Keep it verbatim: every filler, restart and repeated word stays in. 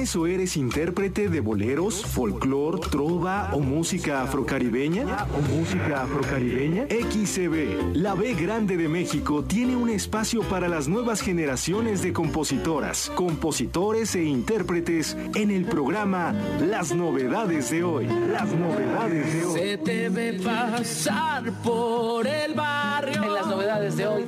¿Compones o eres intérprete de boleros, folclor, trova o música afrocaribeña? ¿O música afrocaribeña? X C B, la B grande de México, tiene un espacio para las nuevas generaciones de compositoras, compositores e intérpretes en el programa Las Novedades de Hoy. Las Novedades de Hoy. Se te ve pasar por el barrio. En Las Novedades de Hoy